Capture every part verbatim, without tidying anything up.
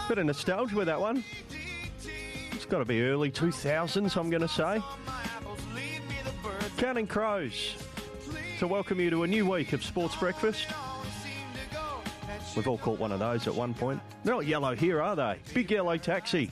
Bit of nostalgia with that one. It's got to be early two thousands, I'm going to say. Counting Crows to welcome you to a new week of Sports Breakfast. We've all caught one of those at one point. They're not yellow here, are they? Big yellow taxi.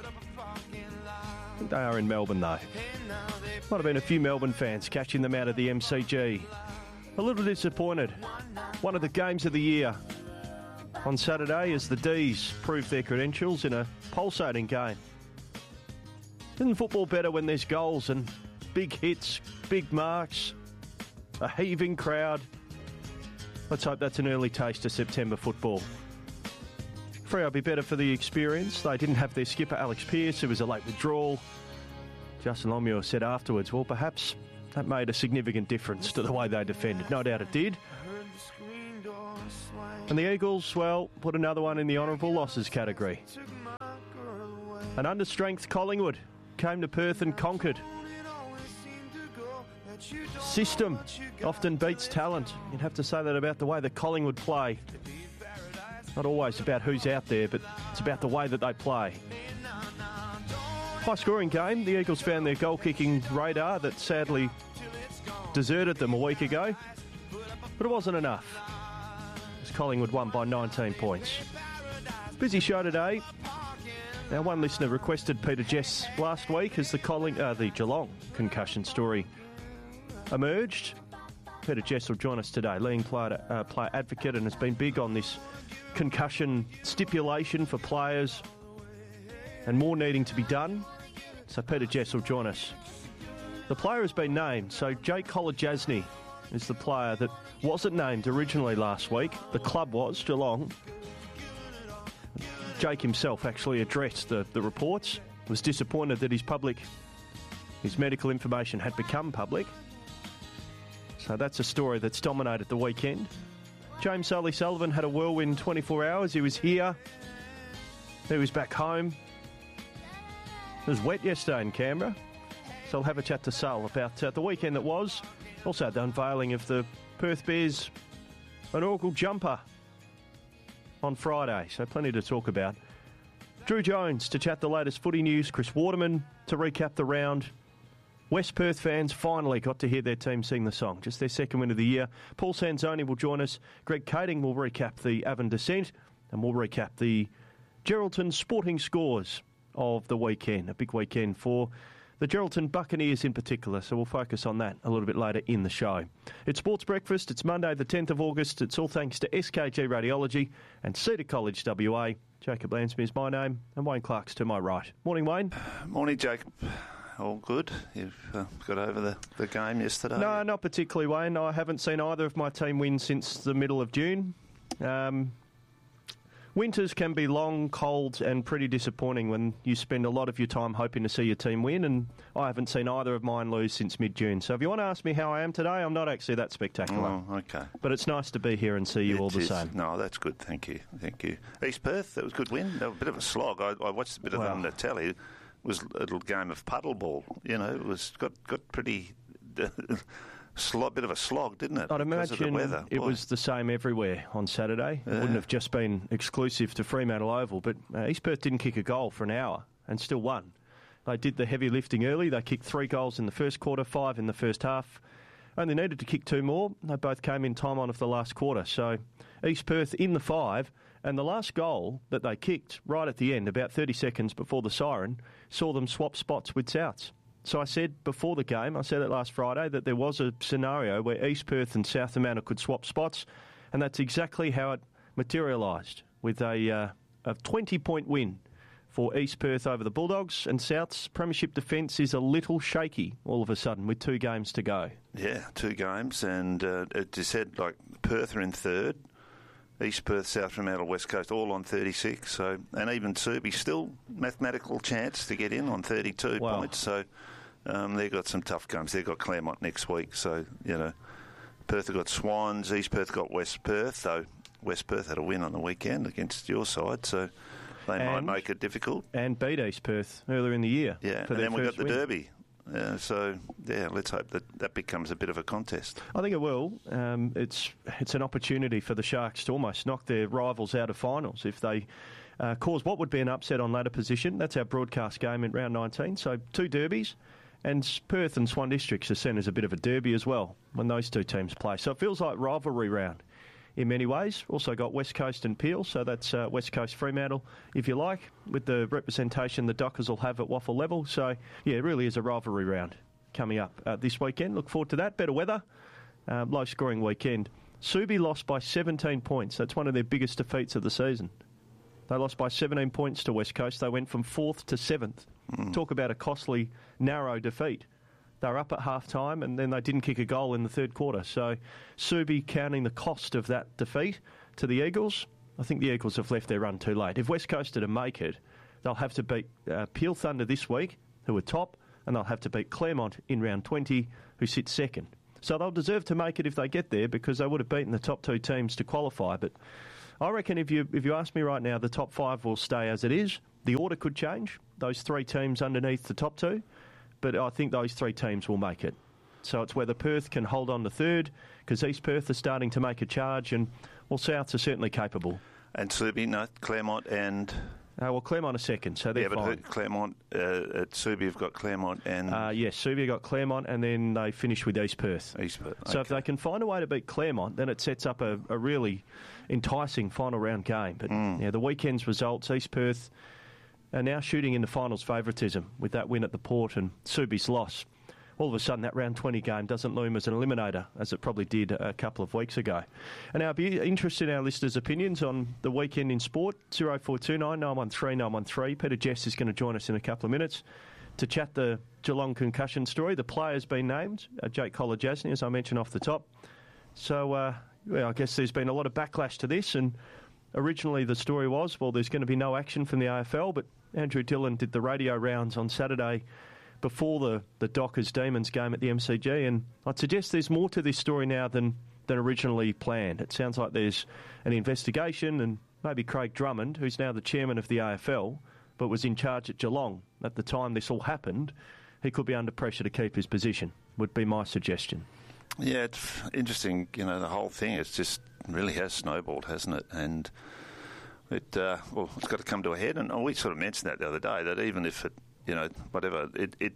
I think they are in Melbourne, though. Might have been a few Melbourne fans catching them out of the M C G. A little disappointed. One of the games of the year on Saturday as the D's proved their credentials in a pulsating game. Isn't football better when there's goals and big hits, big marks, a heaving crowd? Let's hope that's an early taste of September football. Freo will be better for the experience. They didn't have their skipper Alex Pearce, who was a late withdrawal. Justin Longmuir said afterwards, well, perhaps that made a significant difference to the way they defended. No doubt it did. And the Eagles, well, put another one in the honourable losses category. An understrength Collingwood came to Perth and conquered. System often beats talent. You'd have to say that about the way that Collingwood play. Not always about who's out there, but it's about the way that they play. High scoring game. The Eagles found their goal kicking radar that sadly deserted them a week ago, but it wasn't enough, as Collingwood won by nineteen points. Busy show today. Now, one listener requested Peter Jess last week as the Colling, uh, the Geelong concussion story emerged. Peter Jess will join us today, leading player, uh, player advocate, and has been big on this concussion stipulation for players and more needing to be done. So Peter Jess will join us. The player has been named, so Jake Kolodjasny is the player that wasn't named originally last week. The club was, Geelong. Jake himself actually addressed the, the reports, was disappointed that his public, his medical information had become public. So that's a story that's dominated the weekend. James Sully Sullivan had a whirlwind twenty-four hours. He was here. He was back home. It was wet yesterday in Canberra. So I'll have a chat to Sul about uh, the weekend that was. Also the unveiling of the Perth Bears inaugural jumper on Friday. So plenty to talk about. Drew Jones to chat the latest footy news. Chris Waterman to recap the round. West Perth fans finally got to hear their team sing the song. Just their second win of the year. Paul Sanzoni will join us. Greg Kading will recap the Avon descent. And we'll recap the Geraldton sporting scores of the weekend. A big weekend for the Geraldton Buccaneers in particular. So we'll focus on that a little bit later in the show. It's Sports Breakfast. It's Monday the tenth of August. It's all thanks to S K G Radiology and Cedar College W A. Jacob Lansby is my name and Wayne Clark's to my right. Morning, Wayne. Morning, Jacob. All good? You've uh, got over the, the game yesterday? No, not particularly, Wayne. I haven't seen either of my team win since the middle of June. Um, winters can be long, cold and pretty disappointing when you spend a lot of your time hoping to see your team win, and I haven't seen either of mine lose since mid-June. So if you want to ask me how I am today, I'm not actually that spectacular. Oh, okay. But it's nice to be here and see you it all the is. same. No, that's good. Thank you. Thank you. East Perth, that was a good win. That was a bit of a slog. I, I watched a bit of Wow. that on the telly. It was a little game of puddle ball. You know, it was got, got pretty... slog, bit of a slog, didn't it? I'd imagine weather, it boy. was the same everywhere on Saturday. It Yeah. wouldn't have just been exclusive to Fremantle Oval, but uh, East Perth didn't kick a goal for an hour and still won. They did the heavy lifting early. They kicked three goals in the first quarter, five in the first half. Only needed to kick two more. They both came in time on of the last quarter. So East Perth in the five, and the last goal that they kicked right at the end, about thirty seconds before the siren, saw them swap spots with Souths. So I said before the game, I said it last Friday, that there was a scenario where East Perth and South Fremantle could swap spots, and that's exactly how it materialised, with a uh, a twenty-point win for East Perth over the Bulldogs, and South's premiership defence is a little shaky all of a sudden with two games to go. Yeah, two games, and uh, it just said, like, Perth are in third, East Perth, South Fremantle, West Coast, all on thirty-six, so, and even Serby still mathematical chance to get in on thirty-two Wow. points, so um, they've got some tough games. They've got Claremont next week, so, you know, Perth have got Swans, East Perth got West Perth, though West Perth had a win on the weekend against your side, so they And- might make it difficult. And beat East Perth earlier in the year. Yeah, for and their then we've got first the win. Derby. Uh, so, yeah, let's hope that that becomes a bit of a contest. I think it will. Um, it's it's an opportunity for the Sharks to almost knock their rivals out of finals if they uh, cause what would be an upset on ladder position. That's our broadcast game in round nineteen. So two derbies, and Perth and Swan Districts are seen as a bit of a derby as well when those two teams play. So it feels like rivalry round in many ways. Also got West Coast and Peel, so that's uh, West Coast Fremantle, if you like, with the representation the Dockers will have at Waffle level. So, yeah, it really is a rivalry round coming up uh, this weekend. Look forward to that. Better weather, uh, low-scoring weekend. Subi lost by seventeen points. That's one of their biggest defeats of the season. They lost by seventeen points to West Coast. They went from fourth to seventh. Mm. Talk about a costly, narrow defeat. They were up at half-time and then they didn't kick a goal in the third quarter. So Subi counting the cost of that defeat to the Eagles. I think the Eagles have left their run too late. If West Coast are to make it, they'll have to beat uh, Peel Thunder this week, who are top, and they'll have to beat Claremont in round twenty, who sit second. So they'll deserve to make it if they get there because they would have beaten the top two teams to qualify. But I reckon if you if you ask me right now, the top five will stay as it is. The order could change, those three teams underneath the top two. But I think those three teams will make it. So it's whether Perth can hold on to third, because East Perth are starting to make a charge, and, well, Souths are certainly capable. And Subi, no, Claremont and... Uh, well, Claremont are second, so they're yeah, but fine. Claremont, uh, at Subi have got Claremont and... Uh, yes, Subi got Claremont, and then they finish with East Perth. East Perth, okay. So if they can find a way to beat Claremont, then it sets up a, a really enticing final round game. But mm. yeah, the weekend's results, East Perth are now shooting into finals favouritism with that win at the Port and Subi's loss. All of a sudden, that round twenty game doesn't loom as an eliminator, as it probably did a couple of weeks ago. And I'll be interested in our listeners' opinions on the weekend in sport. oh four two nine, nine one three, nine one three. Peter Jess is going to join us in a couple of minutes to chat the Geelong concussion story. The player's been named, uh, Jake Kolodjasny, as I mentioned off the top. So, uh, well, I guess there's been a lot of backlash to this, and originally the story was, well, there's going to be no action from the A F L, but Andrew Dillon did the radio rounds on Saturday before the, the Dockers Demons game at the M C G, and I'd suggest there's more to this story now than, than originally planned. It sounds like there's an investigation, and maybe Craig Drummond, who's now the chairman of the A F L, but was in charge at Geelong at the time this all happened, he could be under pressure to keep his position, would be my suggestion. Yeah, it's interesting, you know, the whole thing, it's just really has snowballed, hasn't it? And it, uh, well, it's got to come to a head, and oh, we sort of mentioned that the other day, that even if it, you know, whatever, it, it,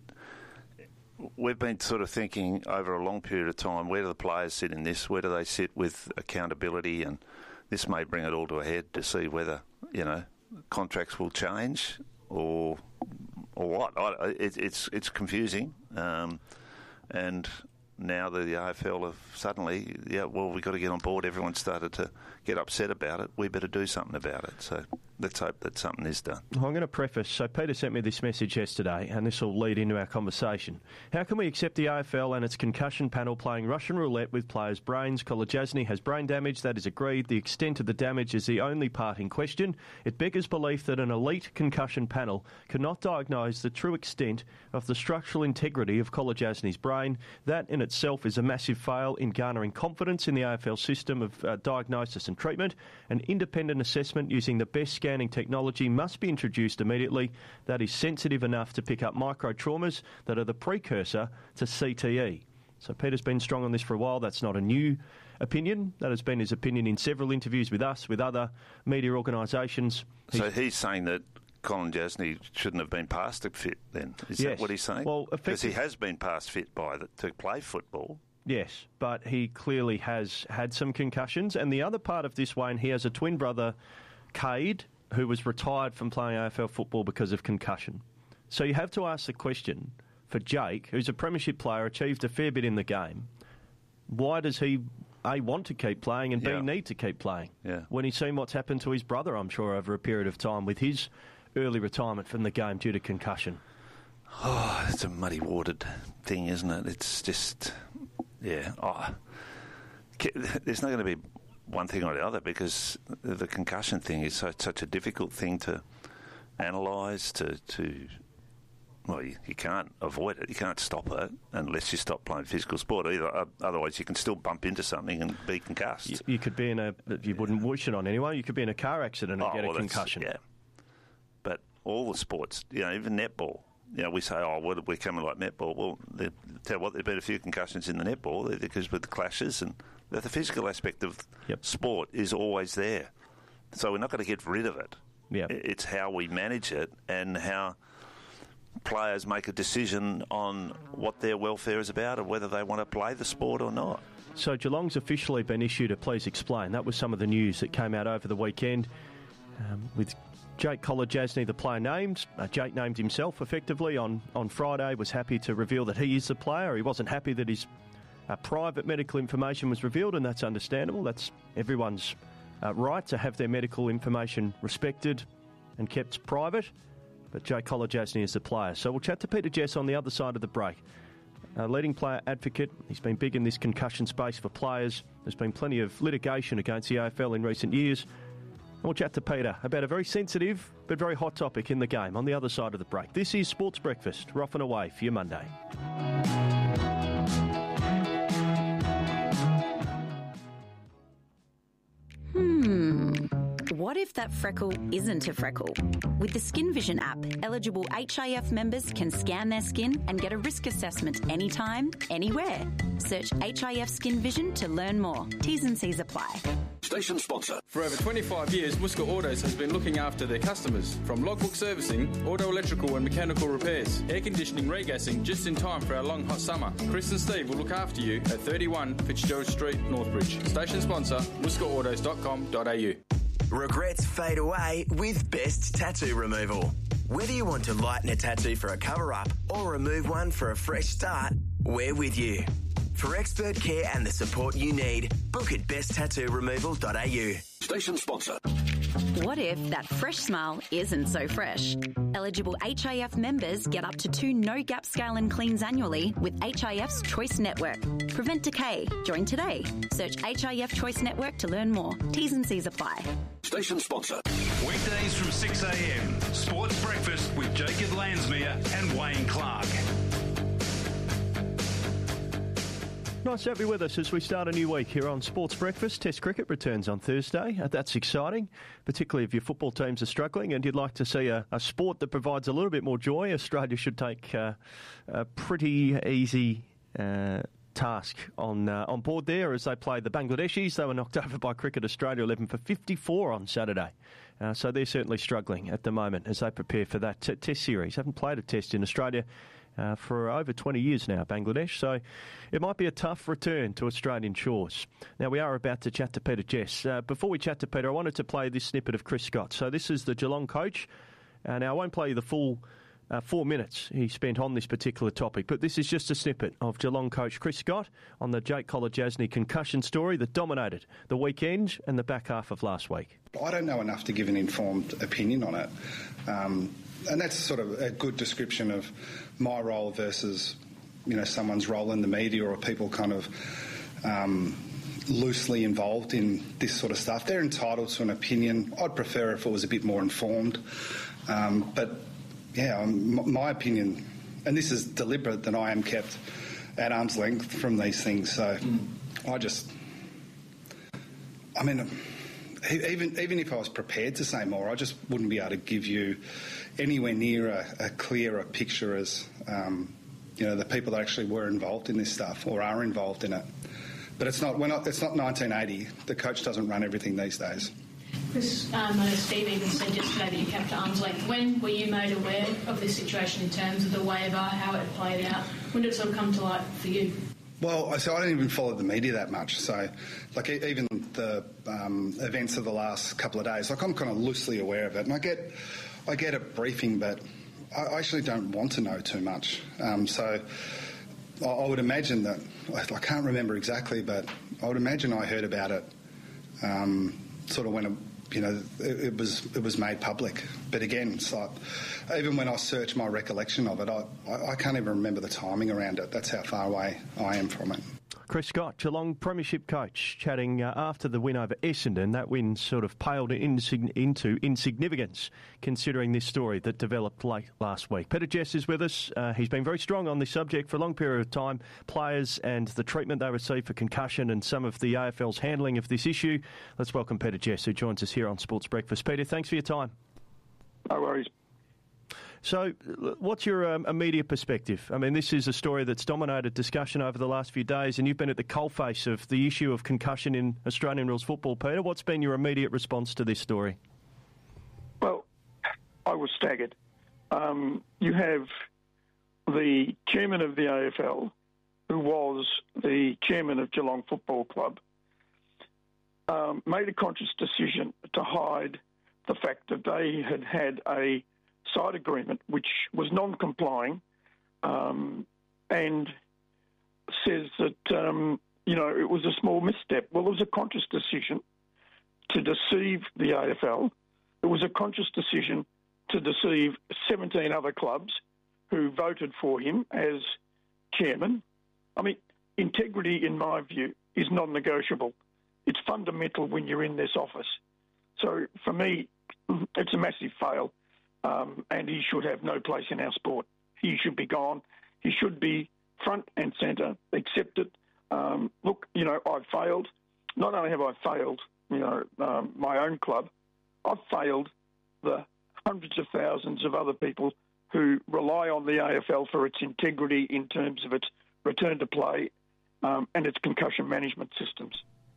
we've been sort of thinking over a long period of time, where do the players sit in this? Where do they sit with accountability? And this may bring it all to a head to see whether, you know, contracts will change or or what. I, it, it's it's confusing, um, and now the A F L have suddenly, yeah, well, we've got to get on board. Everyone started to get upset about it. We better do something about it. So let's hope that something is done. I'm going to preface. So Peter sent me this message yesterday, and this will lead into our conversation. How can we accept the A F L and its concussion panel playing Russian roulette with players' brains? Kolodjasny has brain damage. That is agreed. The extent of the damage is the only part in question. It beggars belief that an elite concussion panel cannot diagnose the true extent of the structural integrity of Kolodjasny's brain. That in itself is a massive fail in garnering confidence in the A F L system of uh, diagnosis and treatment. An independent assessment using the best scanning technology must be introduced immediately that is sensitive enough to pick up microtraumas that are the precursor to C T E. So Peter's been strong on this for a while. That's not a new opinion. That has been his opinion in several interviews with us, with other media organisations. So he's, he's saying that Kolodjasny shouldn't have been past fit then? Is yes. that what he's saying? Well, because he has been past fit by the, to play football. Yes, but he clearly has had some concussions. And the other part of this, Wayne, he has a twin brother, Cade, who was retired from playing A F L football because of concussion. So you have to ask the question for Jake, who's a premiership player, achieved a fair bit in the game. Why does he, A, want to keep playing and, B, yeah. need to keep playing? Yeah. When he's seen what's happened to his brother, I'm sure, over a period of time with his early retirement from the game due to concussion. Oh, it's a muddy-watered thing, isn't it? It's just, yeah. Oh, there's not going to be one thing or the other because the concussion thing is so, such a difficult thing to analyse, to, to well, you, you can't avoid it. You can't stop it unless you stop playing physical sport. Either, otherwise, you can still bump into something and be concussed. You, you could be in a, you wouldn't wish it on anyone, you could be in a car accident and oh, get well, a concussion. Yeah. But all the sports, you know, even netball, you know, we say, oh, well, we're coming like netball. Well, tell you what, there have been a few concussions in the netball because with the clashes and the physical aspect of yep. sport is always there. So we're not going to get rid of it. Yeah. It's how we manage it and how players make a decision on what their welfare is about and whether they want to play the sport or not. So Geelong's officially been issued a please explain. That was some of the news that came out over the weekend. Um, with Jake Kolodjasny, the player named. Uh, Jake named himself effectively on, on Friday, was happy to reveal that he is the player. He wasn't happy that his uh, private medical information was revealed, and that's understandable. That's everyone's uh, right to have their medical information respected and kept private. But Jake Kolodjasny is the player. So we'll chat to Peter Jess on the other side of the break. A leading player advocate. He's been big in this concussion space for players. There's been plenty of litigation against the A F L in recent years. And we'll chat to Peter about a very sensitive but very hot topic in the game on the other side of the break. This is Sports Breakfast. We're off and away for your Monday. Hmm. What if that freckle isn't a freckle? With the Skin Vision app, eligible H I F members can scan their skin and get a risk assessment anytime, anywhere. Search H I F Skin Vision to learn more. T's and C's apply. Station sponsor. For over twenty-five years, Muscat Autos has been looking after their customers. From logbook servicing, auto electrical and mechanical repairs, air conditioning, regassing, just in time for our long hot summer. Chris and Steve will look after you at thirty-one Fitzgerald Street, Northbridge. Station sponsor, muscat autos dot com dot a u. Regrets fade away with Best Tattoo Removal. Whether you want to lighten a tattoo for a cover-up or remove one for a fresh start, we're with you. For expert care and the support you need, book at best tattoo removal dot a u. Station sponsor. What if that fresh smile isn't so fresh? Eligible H I F members get up to two no-gap scale and cleans annually with H I F's Choice Network. Prevent decay. Join today. Search H I F Choice Network to learn more. T's and C's apply. Station sponsor. Weekdays from six a m. Sports Breakfast with Jacob Lansmere and Wayne Clark. Nice to have you with us as we start a new week here on Sports Breakfast. Test cricket returns on Thursday. Uh, that's exciting, particularly if your football teams are struggling and you'd like to see a, a sport that provides a little bit more joy. Australia should take uh, a pretty easy uh, task on uh, on board there as they play the Bangladeshis. They were knocked over by Cricket Australia eleven for fifty-four on Saturday. Uh, so they're certainly struggling at the moment as they prepare for that t- test series. Haven't played a test in Australia Uh, for over twenty years now, Bangladesh, so it might be a tough return to Australian shores. Now, we are about to chat to Peter Jess. Uh, before we chat to Peter, I wanted to play this snippet of Chris Scott. So this is the Geelong coach. Uh, now, I won't play you the full uh, four minutes he spent on this particular topic, but this is just a snippet of Geelong coach Chris Scott on the Jake Kolodjasny concussion story that dominated the weekend and the back half of last week. I don't know enough to give an informed opinion on it. Um, and that's sort of a good description of my role versus, you know, someone's role in the media or people kind of um, loosely involved in this sort of stuff. They're entitled to an opinion. I'd prefer if it was a bit more informed. Um, but, yeah, um, my opinion, and this is deliberate, that I am kept at arm's length from these things. So mm. I just, I mean, even even if I was prepared to say more, I just wouldn't be able to give you anywhere near a, a clearer picture as, um, you know, the people that actually were involved in this stuff or are involved in it. But it's not, we're not, it's not nineteen eighty. The coach doesn't run everything these days. Chris, um, I know Steve even said yesterday that you kept at arm's length. When were you made aware of this situation in terms of the waiver, how it played out? When did it sort of come to light for you? Well, so I don't even follow the media that much. So, like, even the um, events of the last couple of days, like, I'm kind of loosely aware of it. And I get I get a briefing, but I actually don't want to know too much. Um, so I, I would imagine that, I can't remember exactly, but I would imagine I heard about it um, sort of when it, you know, it, it was it was made public. But again, it's like, even when I search my recollection of it, I, I can't even remember the timing around it. That's how far away I am from it. Chris Scott, Geelong Premiership coach, chatting uh, after the win over Essendon. That win sort of paled insig- into insignificance, considering this story that developed late last week. Peter Jess is with us. Uh, he's been very strong on this subject for a long period of time. Players and the treatment they receive for concussion and some of the A F L's handling of this issue. Let's welcome Peter Jess, who joins us here on Sports Breakfast. Peter, thanks for your time. No worries. So, what's your um, immediate perspective? I mean, this is a story that's dominated discussion over the last few days, and you've been at the coalface of the issue of concussion in Australian rules football, Peter. What's been your immediate response to this story? Well, was staggered. Um, you have the chairman of the A F L, who was the chairman of Geelong Football Club, um, made a conscious decision to hide the fact that they had had a side agreement which was non-complying, um, and says that, um, you know, it was a small misstep. Well, it was a conscious decision to deceive the A F L. It was a conscious decision to deceive seventeen other clubs who voted for him as chairman. I mean, integrity, in my view, is non-negotiable. It's fundamental when you're in this office. So, for me, it's a massive fail, um, and he should have no place in our sport. He should be gone. He should be front and centre, accept it. Um, look, you know, I've failed. Not only have I failed, you know, um, my own club, I've failed the hundreds of thousands of other people who rely on the A F L for its integrity in terms of its return to play um, and its concussion management systems.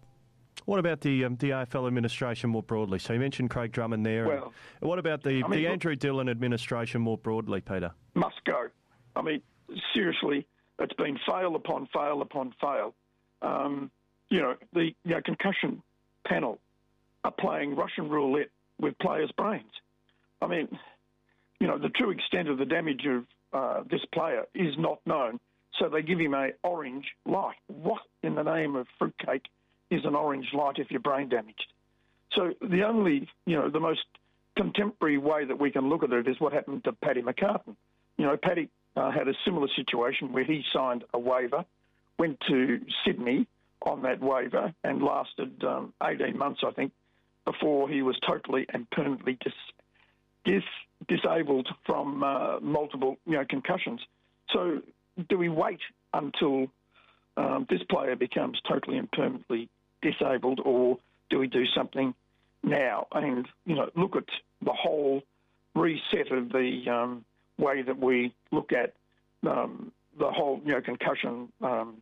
What about the um, the A F L administration more broadly? So you mentioned Craig Drummond there. Well, what about the, I mean, the look, Andrew Dillon administration more broadly, Peter? Must go. I mean, seriously, it's been fail upon fail upon fail. Um, you know, the you know, concussion panel are playing Russian roulette with players' brains. I mean, you know, the true extent of the damage of uh, this player is not known, so they give him a orange light. What in the name of fruitcake is an orange light if you're brain damaged? So the only, you know, the most contemporary way that we can look at it is what happened to Paddy McCartan. You know, Paddy uh, had a similar situation where he signed a waiver, went to Sydney on that waiver and lasted um, eighteen months, I think, before he was totally and permanently dis, dis, disabled from uh, multiple, you know, concussions. So do we wait until um, this player becomes totally and permanently disabled, or do we do something now and, you know, look at the whole reset of the um, way that we look at um, the whole, you know, concussion um,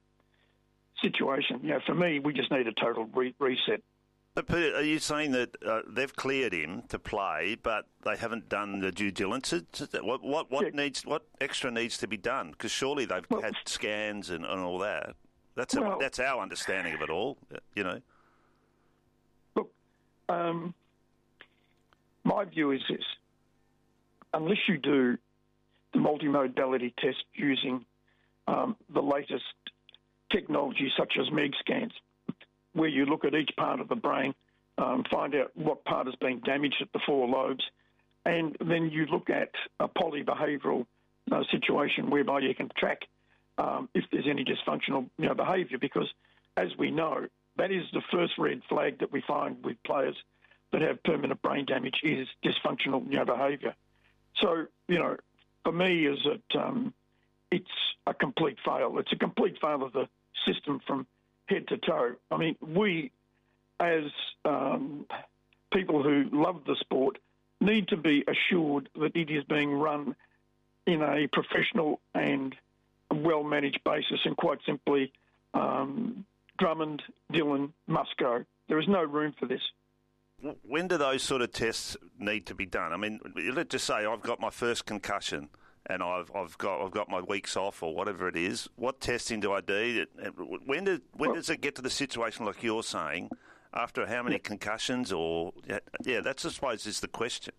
situation? You know, for me, we just need a total re- reset. But Peter, are you saying that uh, they've cleared him to play, but they haven't done the due diligence? What what what yeah. needs what extra needs to be done? Because surely they've well, had scans and, and all that. That's a, well, that's our understanding of it all. You know. Look, um, my view is this: unless you do the multimodality test using um, the latest technology, such as MEG scans, where you look at each part of the brain, um, find out what part has been damaged at the four lobes, and then you look at a polybehavioural uh, situation whereby you can track um, if there's any dysfunctional, you know, behaviour, because, as we know, that is the first red flag that we find with players that have permanent brain damage is dysfunctional, you know, behaviour. So, you know, for me, is that um, it's a complete fail. It's a complete fail of the system from head to toe. I mean, we, as um, people who love the sport, need to be assured that it is being run in a professional and well-managed basis, and quite simply, um, Drummond, Dillon must go. There is no room for this. When do those sort of tests need to be done? I mean, let's just say I've got my first concussion and I've I've got I've got my weeks off or whatever it is. What testing do I do? When do, when well, does it get to the situation like you're saying? After how many yeah. concussions? Or yeah, that's I suppose is the question.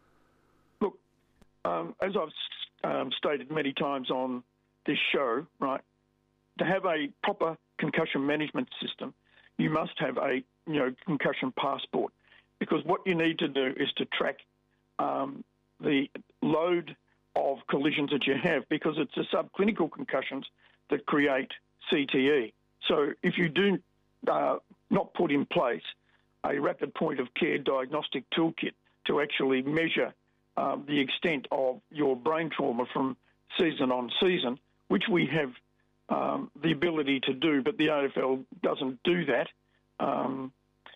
Look, um, as I've um, stated many times on this show, right, to have a proper concussion management system, you must have a you know concussion passport, because what you need to do is to track um, the load of collisions that you have, because it's the subclinical concussions that create C T E. So if you do uh, not put in place a rapid point of care diagnostic toolkit to actually measure um, the extent of your brain trauma from season on season, which we have um, the ability to do, but the A F L doesn't do that. Um,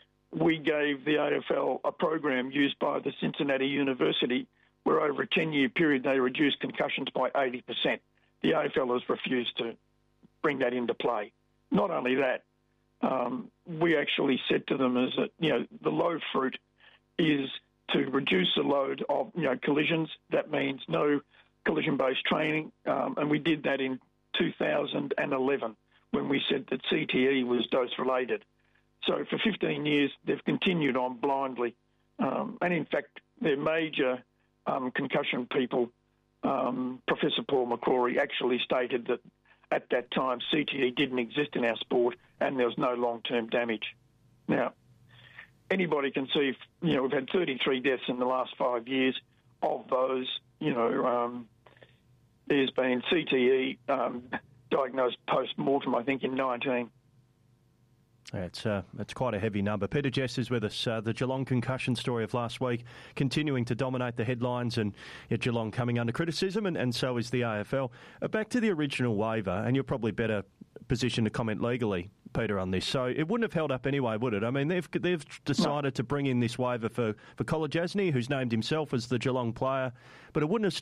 we gave the A F L a program used by the Cincinnati University where over a ten-year period they reduced concussions by eighty percent. The A F L has refused to bring that into play. Not only that, um, we actually said to them is that, you know, the low fruit is to reduce the load of you know collisions. That means no collision-based training, um, and we did that in two thousand eleven when we said that C T E was dose-related. So for fifteen years, they've continued on blindly. Um, and in fact, their major um, concussion people, um, Professor Paul McCrory, actually stated that at that time C T E didn't exist in our sport and there was no long-term damage. Now, anybody can see, you know, we've had thirty-three deaths in the last five years. Of those, you know, um, there's been C T E um, diagnosed post-mortem, I think, in nineteen. It's, uh, it's quite a heavy number. Peter Jess is with us. Uh, the Geelong concussion story of last week continuing to dominate the headlines, and yeah, Geelong coming under criticism, and, and so is the A F L. Uh, back to the original waiver, and you're probably better positioned to comment legally, Peter, on this. So it wouldn't have held up anyway, would it? I mean, they've they've decided no. to bring in this waiver for, for Kolodjasny, who's named himself as the Geelong player, but it wouldn't have